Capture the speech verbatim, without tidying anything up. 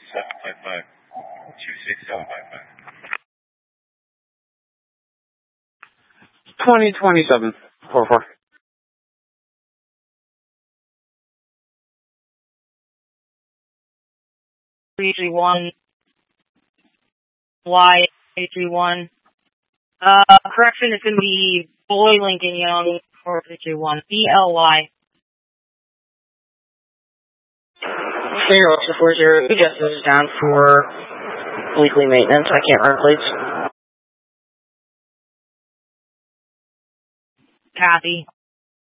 seven five five, two six seven five five. twenty twenty-seven, four four. three three one, Y eight three one. Uh, correction, it's going to be Boy Lincoln Young, four three two one, B L Y. Zero to four zero, Justin is down for weekly maintenance. I can't run plates. Copy.